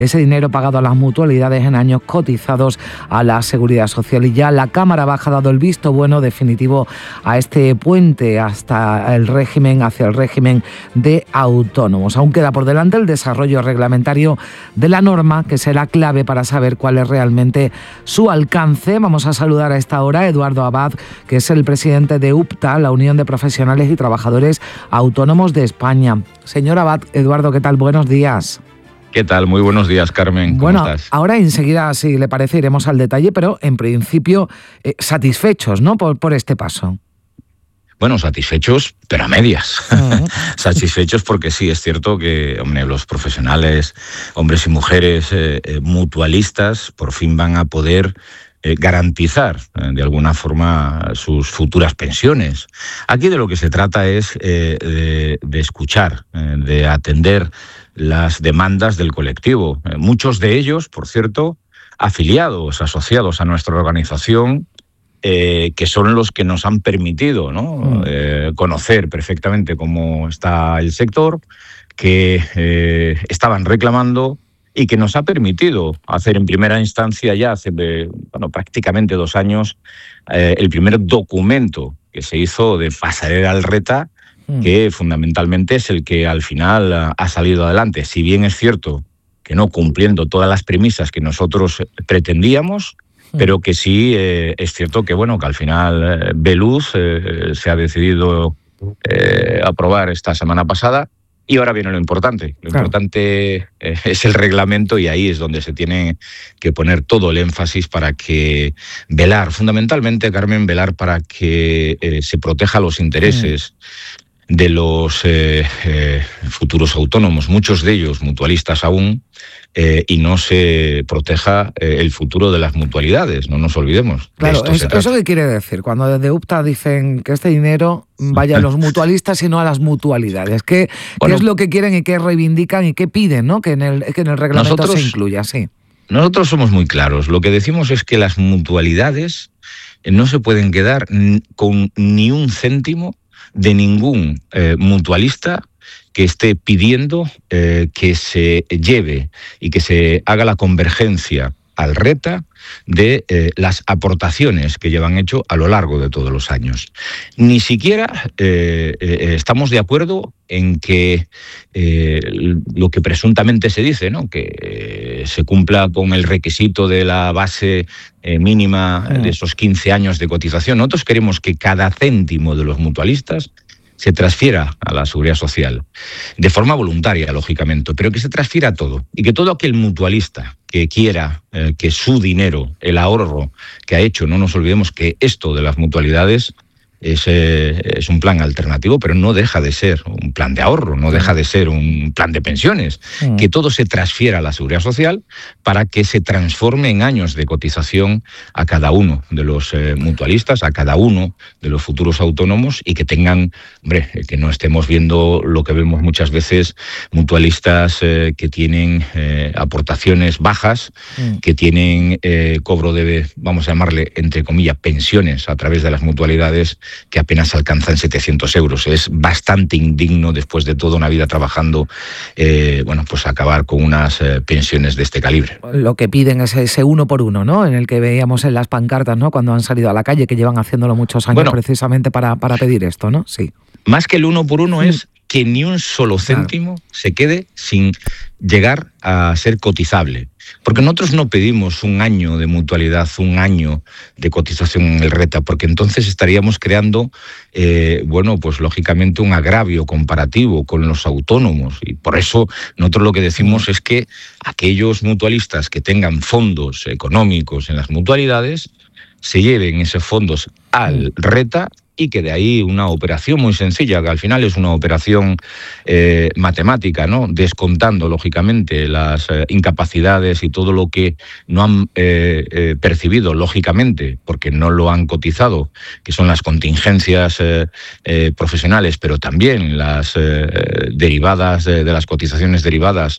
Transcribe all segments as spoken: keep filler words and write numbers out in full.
ese dinero pagado a las mutualidades en años cotizados a la Seguridad Social. Y ya la Cámara Baja ha dado el visto bueno definitivo a este puente hasta el régimen, hacia el régimen de autónomos. Aún queda por delante el desarrollo reglamentario de la norma, que será clave para saber cuál es realmente su alcance. Vamos a saludar a esta hora a Eduardo Abad, que es el presidente de UPTA, la Unión de Profesionales y Trabajadores Autónomos de España. Señor Abad, Eduardo, ¿qué tal? Buenos días. ¿Qué tal? Muy buenos días, Carmen. ¿Cómo bueno, estás? Ahora enseguida, si le parece, iremos al detalle, pero en principio eh, satisfechos, ¿no?, por, por este paso. Bueno, satisfechos, pero a medias. Uh-huh. Satisfechos porque sí, es cierto que, hombre, los profesionales, hombres y mujeres eh, eh, mutualistas, por fin van a poder eh, garantizar eh, de alguna forma sus futuras pensiones. Aquí de lo que se trata es eh, de, de escuchar, eh, de atender las demandas del colectivo. Eh, muchos de ellos, por cierto, afiliados, asociados a nuestra organización, eh, que son los que nos han permitido, ¿no?, mm. eh, conocer perfectamente cómo está el sector, que eh, estaban reclamando y que nos ha permitido hacer en primera instancia, ya hace bueno, prácticamente dos años, eh, el primer documento que se hizo de pasarela al RETA, que fundamentalmente es el que al final ha salido adelante. Si bien es cierto que no cumpliendo todas las premisas que nosotros pretendíamos, sí. pero que sí eh, es cierto que bueno que al final eh, ve luz, eh, se ha decidido eh, aprobar esta semana pasada. Y ahora viene lo importante. Lo claro. importante eh, es el reglamento, y ahí es donde se tiene que poner todo el énfasis para que velar, fundamentalmente, Carmen, velar para que eh, se proteja los intereses sí. de los eh, eh, futuros autónomos, muchos de ellos mutualistas aún, eh, y no se proteja eh, el futuro de las mutualidades, no nos olvidemos. Claro, ¿eso, ¿eso qué quiere decir? Cuando desde UPTA dicen que este dinero vaya a los mutualistas y no a las mutualidades, ¿qué, bueno, ¿qué es lo que quieren y qué reivindican y qué piden, ¿no?, que en el, que en el reglamento nosotros, se incluya? Sí. Nosotros somos muy claros. Lo que decimos es que las mutualidades no se pueden quedar con ni un céntimo de ningún eh, mutualista que esté pidiendo eh, que se lleve y que se haga la convergencia al RETA de eh, las aportaciones que llevan hecho a lo largo de todos los años. Ni siquiera eh, eh, estamos de acuerdo en que eh, lo que presuntamente se dice, ¿no?, que eh, se cumpla con el requisito de la base eh, mínima de esos quince años de cotización. Nosotros queremos que cada céntimo de los mutualistas se transfiera a la Seguridad Social, de forma voluntaria, lógicamente, pero que se transfiera todo, y que todo aquel mutualista que quiera eh, que su dinero, el ahorro que ha hecho, no nos olvidemos que esto de las mutualidades es, eh, es un plan alternativo, pero no deja de ser un plan de ahorro, no deja de ser un plan de pensiones, sí. que todo se transfiera a la Seguridad Social para que se transforme en años de cotización a cada uno de los eh, mutualistas, a cada uno de los futuros autónomos, y que tengan, hombre, que no estemos viendo lo que vemos muchas veces, mutualistas eh, que tienen eh, aportaciones bajas, sí. que tienen eh, cobro de, vamos a llamarle, entre comillas, pensiones a través de las mutualidades, que apenas alcanzan setecientos euros. Es bastante indigno, después de toda una vida trabajando, eh, bueno, pues acabar con unas eh, pensiones de este calibre. Lo que piden es ese uno por uno, ¿no?, en el que veíamos en las pancartas, ¿no?, cuando han salido a la calle, que llevan haciéndolo muchos años, bueno, precisamente para, para pedir esto, ¿no? Sí. Más que el uno por uno sí. es que ni un solo céntimo claro. se quede sin llegar a ser cotizable. Porque nosotros no pedimos un año de mutualidad, un año de cotización en el RETA, porque entonces estaríamos creando, eh, bueno, pues lógicamente un agravio comparativo con los autónomos. Y por eso nosotros lo que decimos es que aquellos mutualistas que tengan fondos económicos en las mutualidades se lleven esos fondos al RETA, y que de ahí una operación muy sencilla, que al final es una operación eh, matemática, ¿no?, descontando lógicamente las eh, incapacidades y todo lo que no han eh, eh, percibido, lógicamente, porque no lo han cotizado, que son las contingencias eh, eh, profesionales, pero también las eh, derivadas de, de las cotizaciones derivadas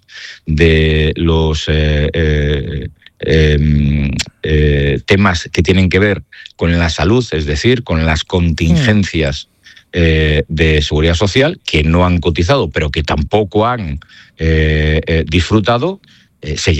de los eh, eh, Eh, eh, temas que tienen que ver con la salud, es decir, con las contingencias eh, de Seguridad Social, que no han cotizado, pero que tampoco han eh, eh, disfrutado, eh, se